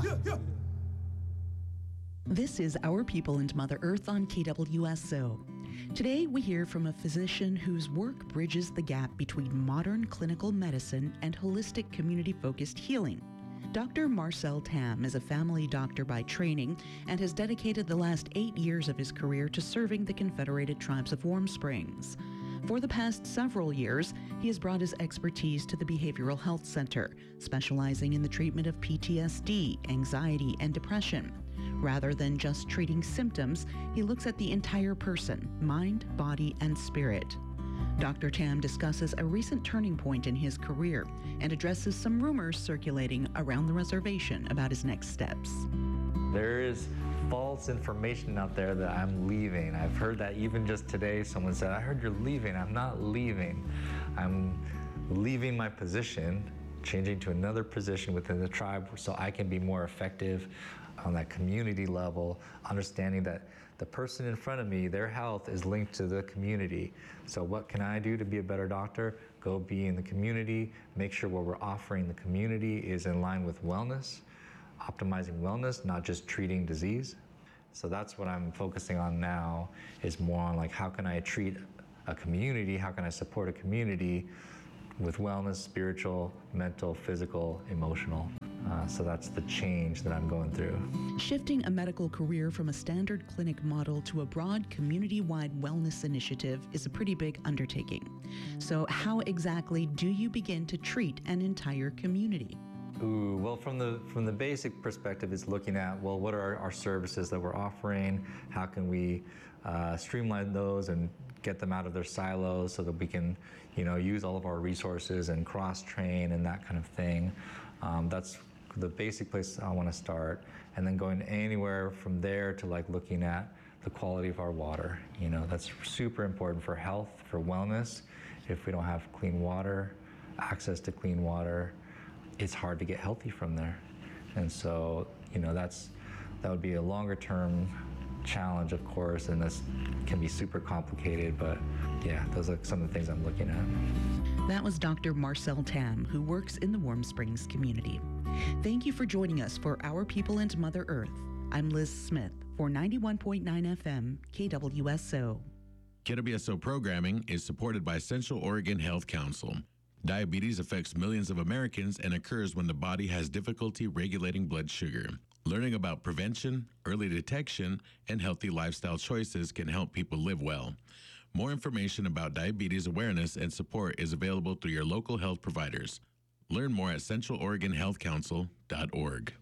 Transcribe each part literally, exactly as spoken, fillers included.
This is Our People and Mother Earth on K W S O. Today we hear from a physician whose work bridges the gap between modern clinical medicine and holistic community-focused healing. Doctor Marcel Tam is a family doctor by training and has dedicated the last eight years of his career to serving the Confederated Tribes of Warm Springs. For the past several years, he has brought his expertise to the Behavioral Health Center, specializing in the treatment of P T S D, anxiety, and depression. Rather than just treating symptoms, he looks at the entire person, mind, body, and spirit. Doctor Tam discusses a recent turning point in his career and addresses some rumors circulating around the reservation about his next steps. There is false information out there that I'm leaving. I've heard that even just today. Someone said, I heard you're leaving. I'm not leaving. I'm leaving my position, changing to another position within the tribe so I can be more effective on that community level, understanding that the person in front of me, their health is linked to the community. So what can I do to be a better doctor? Go be in the community, make sure what we're offering the community is in line with wellness, optimizing wellness, not just treating disease. So that's what I'm focusing on now, is more on like, how can I treat a community? How can I support a community with wellness, spiritual, mental, physical, emotional? Uh, so that's the change that I'm going through. Shifting a medical career from a standard clinic model to a broad community-wide wellness initiative is a pretty big undertaking. So how exactly do you begin to treat an entire community? Ooh, well, from the from the basic perspective, it's looking at, well, what are our, our services that we're offering? How can we uh, streamline those and get them out of their silos so that we can, you know, use all of our resources and cross-train and that kind of thing. Um, that's the basic place I want to start, and then going anywhere from there to like looking at the quality of our water. You know, that's super important for health, for wellness. If we don't have clean water, access to clean water, it's hard to get healthy from there. And so, you know, that's that would be a longer term challenge, of course, and this can be super complicated, but yeah, those are some of the things I'm looking at. That was Doctor Marcel Tam, who works in the Warm Springs community. Thank you for joining us for Our People and Mother Earth. I'm Liz Smith for ninety-one point nine F M K W S O. K W S O programming is supported by Central Oregon Health Council. Diabetes affects millions of Americans and occurs when the body has difficulty regulating blood sugar. Learning about prevention, early detection, and healthy lifestyle choices can help people live well. More information about diabetes awareness and support is available through your local health providers. Learn more at central oregon health council dot org.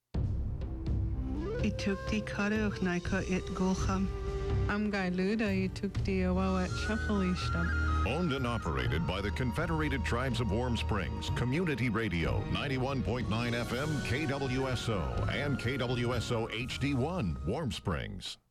Itukti karuch naika it golcham. Am gailuda itukti awawat shafalishtam. Owned and operated by the Confederated Tribes of Warm Springs, Community Radio, ninety-one point nine F M K W S O and K W S O H D one, Warm Springs.